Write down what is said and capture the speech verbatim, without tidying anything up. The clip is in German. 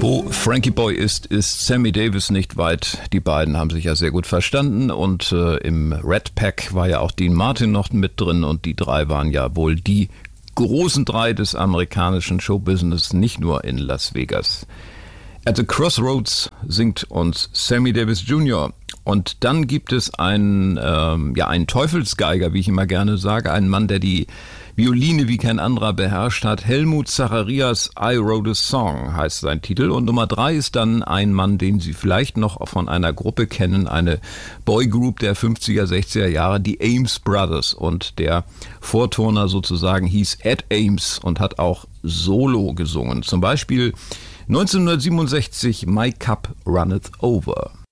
Wo Frankie Boy ist, ist Sammy Davis nicht weit. Die beiden haben sich ja sehr gut verstanden und äh, im Red Pack war ja auch Dean Martin noch mit drin und die drei waren ja wohl die großen drei des amerikanischen Showbusiness, nicht nur in Las Vegas. At the Crossroads singt uns Sammy Davis Junior Und dann gibt es einen, ähm, ja, einen Teufelsgeiger, wie ich immer gerne sage, einen Mann, der die Violine wie kein anderer beherrscht hat. Helmut Zacharias, I Wrote a Song heißt sein Titel. Und Nummer drei ist dann ein Mann, den Sie vielleicht noch von einer Gruppe kennen, eine Boygroup der fünfziger, sechziger Jahre, die Ames Brothers. Und der Vorturner sozusagen hieß Ed Ames und hat auch Solo gesungen. Zum Beispiel neunzehnhundertsiebenundsechzig My Cup Runneth Over.